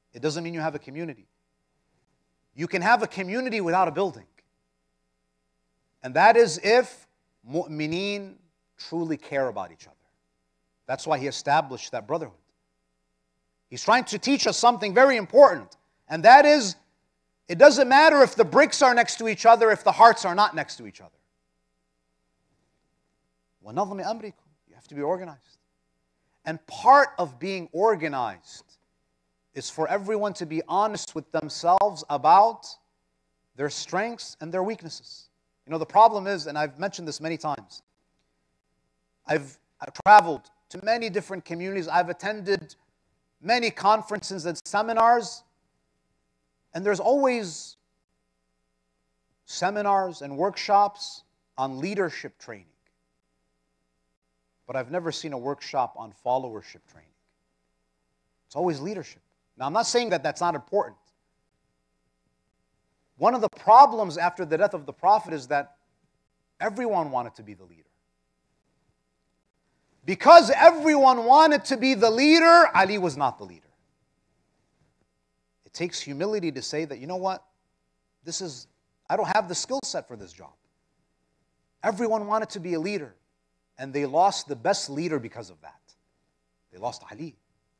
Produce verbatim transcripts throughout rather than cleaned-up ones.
It doesn't mean you have a community. You can have a community without a building. And that is if mu'mineen truly care about each other. That's why he established that brotherhood. He's trying to teach us something very important. And that is, it doesn't matter if the bricks are next to each other, if the hearts are not next to each other. وَنَظْمِ أَمْرِكُمْ. You have to be organized. And part of being organized is for everyone to be honest with themselves about their strengths and their weaknesses. You know, the problem is, and I've mentioned this many times, I've, I've traveled to many different communities, I've attended many conferences and seminars, and there's always seminars and workshops on leadership training. But I've never seen a workshop on followership training. It's always leadership. Now, I'm not saying that that's not important. One of the problems after the death of the Prophet is that everyone wanted to be the leader. Because everyone wanted to be the leader, Ali was not the leader. It takes humility to say that, you know what, this is, I don't have the skill set for this job. Everyone wanted to be a leader, and they lost the best leader because of that. They lost Ali.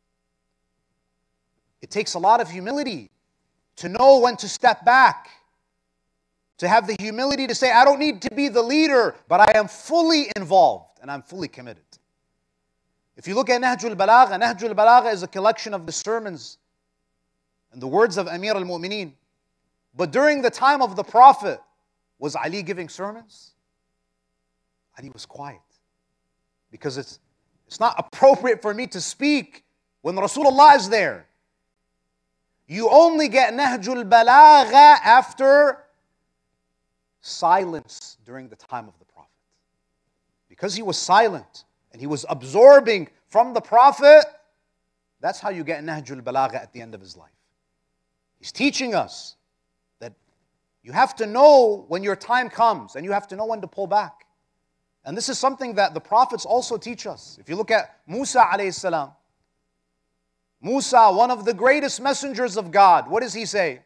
It takes a lot of humility to know when to step back, to have the humility to say, I don't need to be the leader, but I am fully involved and I'm fully committed. If you look at Nahjul Balagha, Nahjul Balagha is a collection of the sermons and the words of Amir al-Mu'mineen. But during the time of the Prophet, was Ali giving sermons? Ali was quiet. Because it's, it's not appropriate for me to speak when Rasulullah is there. You only get Nahjul Balagha after silence during the time of the Prophet. Because he was silent and he was absorbing from the Prophet, that's how you get Nahjul Balagha at the end of his life. He's teaching us that you have to know when your time comes and you have to know when to pull back. And this is something that the prophets also teach us. If you look at Musa alayhi salam, Musa, one of the greatest messengers of God, what does he say?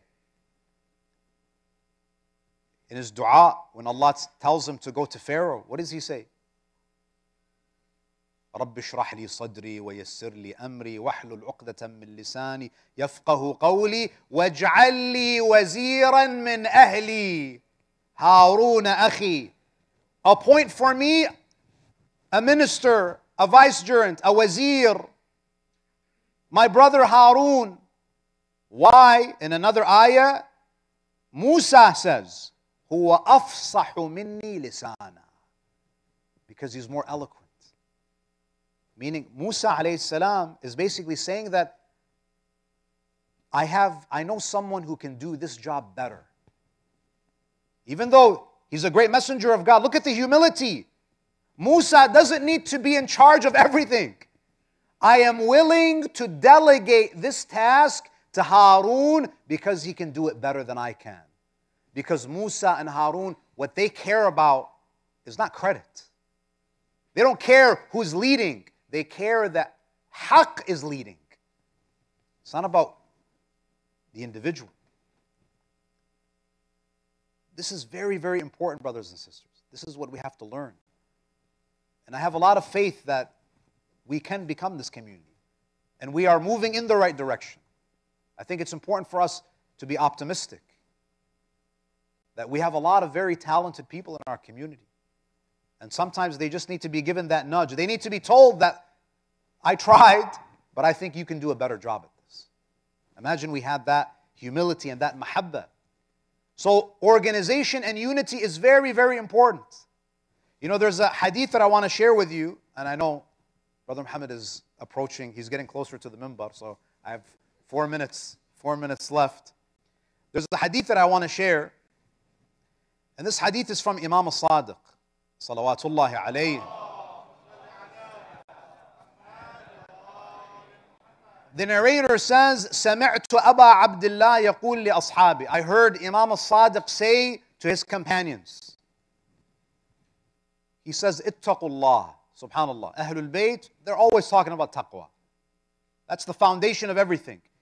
In his dua, when Allah tells him to go to Pharaoh, what does he say? رَبِّ اشْرَحْ لِي صَدْرِي وَيَسِّرْ لِي أَمْرِي وَاحْلُلْ عُقْدَةً مِّن لِسَانِي يَفْقَهُ قَوْلِي وَاجْعَل لِّي وَزِيرًا مِّنْ أَهْلِي هَارُونَ أَخِي. Appoint for me a minister, a vicegerent, a wazir, my brother Harun. Why? In another ayah, Musa says, هُوَ أَفْصَحُ مِنِّي لِسَانًا. Because he's more eloquent. Meaning Musa alayhi salam is basically saying that I have, I know someone who can do this job better. Even though he's a great messenger of God, look at the humility. Musa doesn't need to be in charge of everything. I am willing to delegate this task to Harun because he can do it better than I can. Because Musa and Harun, what they care about is not credit. They don't care who's leading. They care that haqq is leading. It's not about the individual. This is very, very important, brothers and sisters. This is what we have to learn. And I have a lot of faith that we can become this community. And we are moving in the right direction. I think it's important for us to be optimistic. That we have a lot of very talented people in our community. And sometimes they just need to be given that nudge. They need to be told that, I tried, but I think you can do a better job at this. Imagine we had that humility and that mahabbah. So organization and unity is very, very important. You know, there's a hadith that I want to share with you, and I know Brother Muhammad is approaching, he's getting closer to the minbar, so I have four minutes, four minutes left. There's a hadith that I want to share, and this hadith is from Imam al-Sadiq, salawatullahi alayhi. The narrator says, سَمِعْتُ أَبَا عَبْدِ اللَّهِ يَقُولِ لِأَصْحَابِ. I heard Imam al-Sadiq say to his companions. He says, اتَّقُوا اللَّهِ. Subhanallah. Ahlul Bayt, they're always talking about taqwa. That's the foundation of everything.